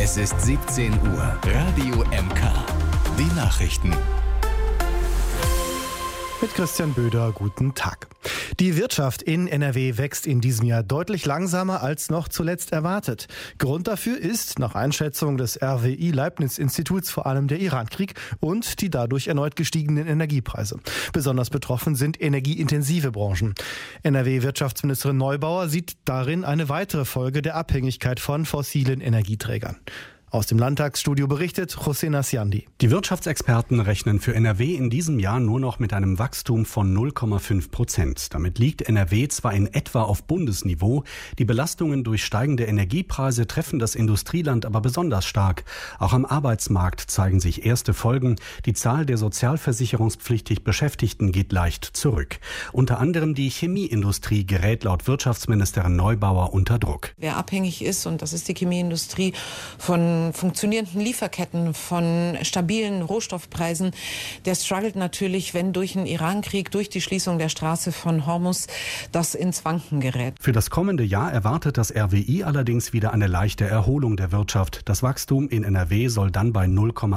Es ist 17 Uhr. Radio MK. Die Nachrichten. Mit Christian Böder, guten Tag. Die Wirtschaft in NRW wächst in diesem Jahr deutlich langsamer als noch zuletzt erwartet. Grund dafür ist, nach Einschätzung des RWI-Leibniz-Instituts, vor allem der Irankrieg und die dadurch erneut gestiegenen Energiepreise. Besonders betroffen sind energieintensive Branchen. NRW-Wirtschaftsministerin Neubauer sieht darin eine weitere Folge der Abhängigkeit von fossilen Energieträgern. Aus dem Landtagsstudio berichtet José Nasiandi. Die Wirtschaftsexperten rechnen für NRW in diesem Jahr nur noch mit einem Wachstum von 0,5%. Damit liegt NRW zwar in etwa auf Bundesniveau, die Belastungen durch steigende Energiepreise treffen das Industrieland aber besonders stark. Auch am Arbeitsmarkt zeigen sich erste Folgen. Die Zahl der sozialversicherungspflichtig Beschäftigten geht leicht zurück. Unter anderem die Chemieindustrie gerät laut Wirtschaftsministerin Neubauer unter Druck. Wer abhängig ist, und das ist die Chemieindustrie, von funktionierenden Lieferketten, von stabilen Rohstoffpreisen, der struggelt natürlich, wenn durch den Irankrieg, durch die Schließung der Straße von Hormuz, das ins Wanken gerät. Für das kommende Jahr erwartet das RWI allerdings wieder eine leichte Erholung der Wirtschaft. Das Wachstum in NRW soll dann bei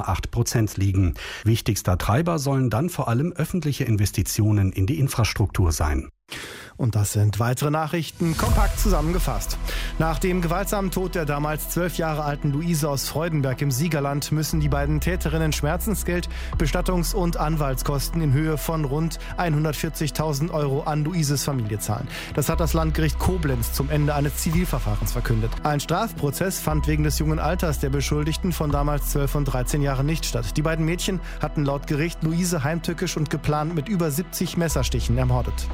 0,8% liegen. Wichtigster Treiber sollen dann vor allem öffentliche Investitionen in die Infrastruktur sein. Und das sind weitere Nachrichten, kompakt zusammengefasst. Nach dem gewaltsamen Tod der damals 12 Jahre alten Luise aus Freudenberg im Siegerland müssen die beiden Täterinnen Schmerzensgeld, Bestattungs- und Anwaltskosten in Höhe von rund 140.000 Euro an Luises Familie zahlen. Das hat das Landgericht Koblenz zum Ende eines Zivilverfahrens verkündet. Ein Strafprozess fand wegen des jungen Alters der Beschuldigten von damals 12 und 13 Jahren nicht statt. Die beiden Mädchen hatten laut Gericht Luise heimtückisch und geplant mit über 70 Messerstichen ermordet.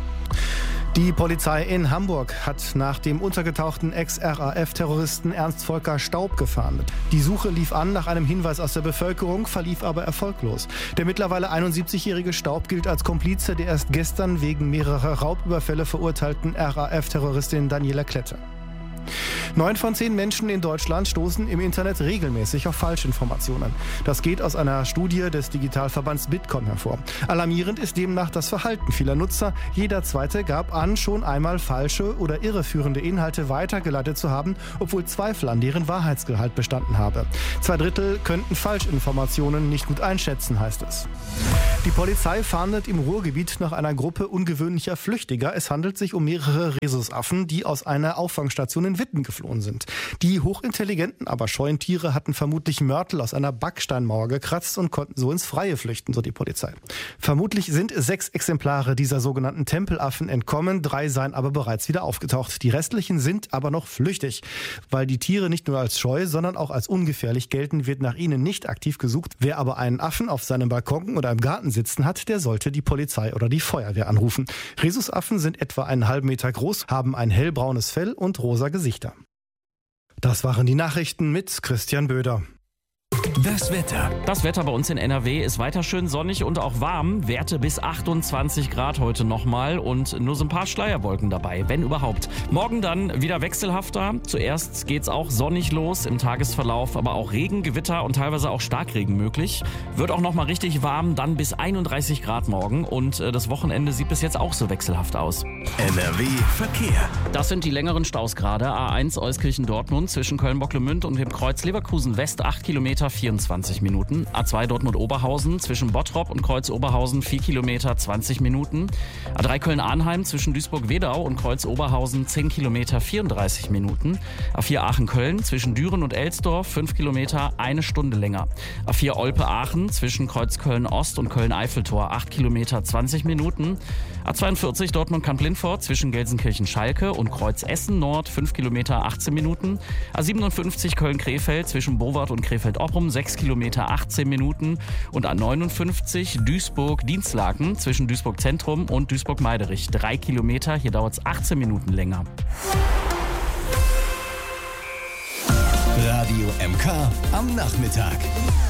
Die Polizei in Hamburg hat nach dem untergetauchten Ex-RAF-Terroristen Ernst Volker Staub gefahndet. Die Suche lief an nach einem Hinweis aus der Bevölkerung, verlief aber erfolglos. Der mittlerweile 71-jährige Staub gilt als Komplize der erst gestern wegen mehrerer Raubüberfälle verurteilten RAF-Terroristin Daniela Klette. 9 von 10 Menschen in Deutschland stoßen im Internet regelmäßig auf Falschinformationen. Das geht aus einer Studie des Digitalverbands Bitkom hervor. Alarmierend ist demnach das Verhalten vieler Nutzer. Jeder Zweite gab an, schon einmal falsche oder irreführende Inhalte weitergeleitet zu haben, obwohl Zweifel an deren Wahrheitsgehalt bestanden habe. 2/3 könnten Falschinformationen nicht gut einschätzen, heißt es. Die Polizei fahndet im Ruhrgebiet nach einer Gruppe ungewöhnlicher Flüchtiger. Es handelt sich um mehrere Rhesusaffen, die aus einer Auffangstation in Witten geflohen sind. Die hochintelligenten, aber scheuen Tiere hatten vermutlich Mörtel aus einer Backsteinmauer gekratzt und konnten so ins Freie flüchten, so die Polizei. Vermutlich sind 6 Exemplare dieser sogenannten Tempelaffen entkommen, 3 seien aber bereits wieder aufgetaucht. Die restlichen sind aber noch flüchtig. Weil die Tiere nicht nur als scheu, sondern auch als ungefährlich gelten, wird nach ihnen nicht aktiv gesucht. Wer aber einen Affen auf seinem Balkon oder im Garten sitzen hat, der sollte die Polizei oder die Feuerwehr anrufen. Rhesusaffen sind etwa einen halben Meter groß, haben ein hellbraunes Fell und rosa Gesichter. Das waren die Nachrichten mit Christian Böder. Das Wetter. Das Wetter bei uns in NRW ist weiter schön sonnig und auch warm. Werte bis 28 Grad heute nochmal und nur so ein paar Schleierwolken dabei, wenn überhaupt. Morgen dann wieder wechselhafter. Zuerst geht's auch sonnig los im Tagesverlauf, aber auch Regen, Gewitter und teilweise auch Starkregen möglich. Wird auch nochmal richtig warm, dann bis 31 Grad morgen und das Wochenende sieht bis jetzt auch so wechselhaft aus. NRW Verkehr. Das sind die längeren Staus gerade. A1 Euskirchen-Dortmund zwischen Köln-Bocklemünd und dem Kreuz Leverkusen West 8 Kilometer 24 Minuten. A2 Dortmund-Oberhausen zwischen Bottrop und Kreuz Oberhausen 4 Kilometer 20 Minuten. A3 Köln-Arnheim zwischen Duisburg-Wedau und Kreuz Oberhausen 10 Kilometer 34 Minuten. A4 Aachen-Köln zwischen Düren und Elsdorf 5 Kilometer 1 Stunde länger. A4 Olpe-Aachen zwischen Kreuz Köln-Ost und Köln-Eiffeltor 8 Kilometer 20 Minuten. A42 Dortmund-Kamp-Lindfort zwischen Gelsenkirchen-Schalke und Kreuz Essen-Nord 5 Kilometer 18 Minuten. A57 Köln-Krefeld zwischen Bowart und Krefeld-Opprum 6 Kilometer 18 Minuten. Und A59 Duisburg-Dienstlaken zwischen Duisburg-Zentrum und Duisburg-Meiderich 3 Kilometer. Hier dauert es 18 Minuten länger. Radio MK am Nachmittag.